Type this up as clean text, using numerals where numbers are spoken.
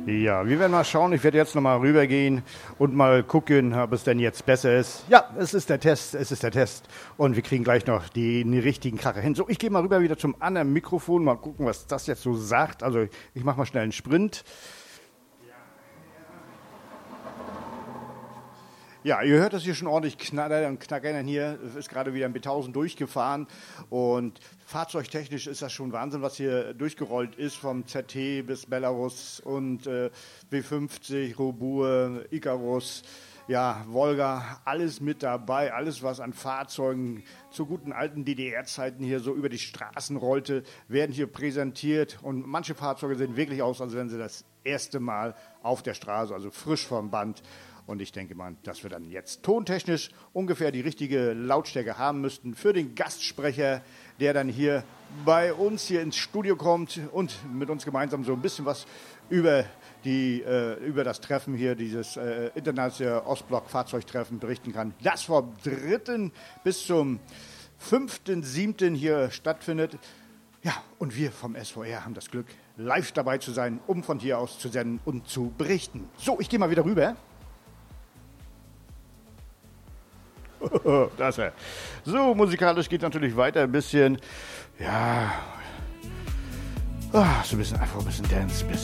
Ja, wir werden mal schauen. Ich werde jetzt nochmal rübergehen und mal gucken, ob es denn jetzt besser ist. Ja, es ist der Test. Und wir kriegen gleich noch den richtigen Kracher hin. So, ich gehe mal rüber wieder zum anderen Mikrofon, mal gucken, was das jetzt so sagt. Also ich mache mal schnell einen Sprint. Ja, ihr hört das hier schon ordentlich knattern und knackern hier. Es ist gerade wieder ein B1000 durchgefahren und fahrzeugtechnisch ist das schon Wahnsinn, was hier durchgerollt ist, vom ZT bis Belarus und W50, Robur, Icarus, ja, Volga, alles mit dabei, alles was an Fahrzeugen zu guten alten DDR-Zeiten hier so über die Straßen rollte, werden hier präsentiert und manche Fahrzeuge sehen wirklich aus, als wenn sie das erste Mal auf der Straße, also frisch vom Band. Und ich denke mal, dass wir dann jetzt tontechnisch ungefähr die richtige Lautstärke haben müssten für den Gastsprecher, der dann hier bei uns hier ins Studio kommt und mit uns gemeinsam so ein bisschen was über das Treffen hier, dieses internationale Ostblock-Fahrzeugtreffen berichten kann, das vom 3. bis zum 5.7. hier stattfindet. Ja, und wir vom SVR haben das Glück, live dabei zu sein, um von hier aus zu senden und zu berichten. So, ich gehe mal wieder rüber. Das ja. So, musikalisch geht natürlich weiter ein bisschen. Ja. So ein bisschen Dance,